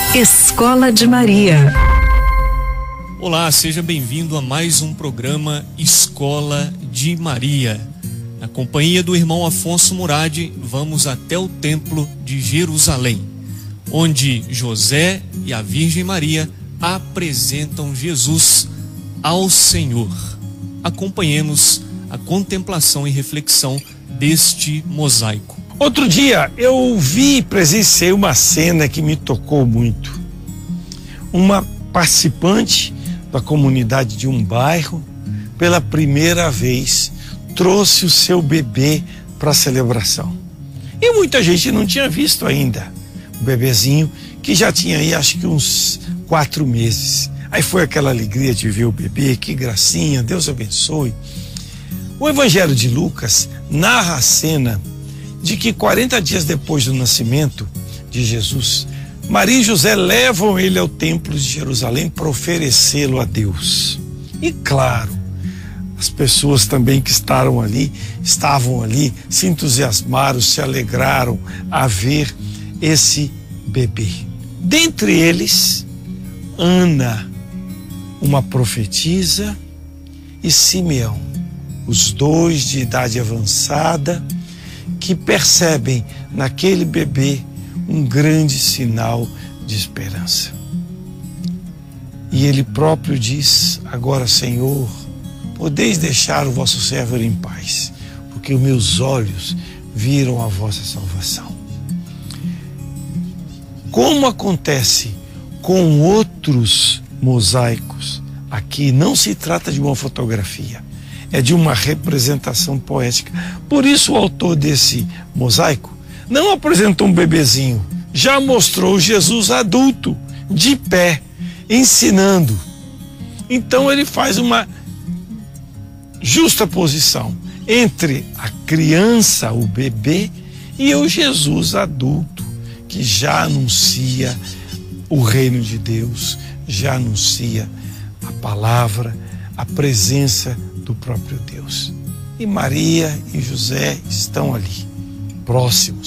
Escola de Maria. Olá, seja bem-vindo a mais um programa Escola de Maria. Na companhia do irmão Afonso Murad, vamos até o Templo de Jerusalém, onde José e a Virgem Maria apresentam Jesus ao Senhor. Acompanhemos a contemplação e reflexão deste mosaico. Outro dia eu vi e presenciei uma cena que me tocou muito. Uma participante da comunidade de um bairro, pela primeira vez, trouxe o seu bebê para a celebração. E muita gente não tinha visto ainda o bebezinho, que já tinha aí acho que uns 4 meses. Aí foi aquela alegria de ver o bebê, que gracinha, Deus abençoe. O Evangelho de Lucas narra a cena de que 40 dias depois do nascimento de Jesus, Maria e José levam ele ao templo de Jerusalém para oferecê-lo a Deus. E claro, as pessoas também que estavam ali, se entusiasmaram, se alegraram a ver esse bebê. Dentre eles, Ana, uma profetisa, e Simeão, os dois de idade avançada, que percebem naquele bebê um grande sinal de esperança. E ele próprio diz: agora, Senhor, podeis deixar o vosso servo ir em paz, porque os meus olhos viram a vossa salvação. Como acontece com outros mosaicos, aqui não se trata de uma fotografia, é de uma representação poética. Por isso o autor desse mosaico não apresentou um bebezinho, já mostrou Jesus adulto, de pé, ensinando. Então ele faz uma justa posição entre a criança, o bebê, e o Jesus adulto, que já anuncia o reino de Deus, já anuncia a palavra, a presença do próprio Deus. E Maria e José estão ali, próximos.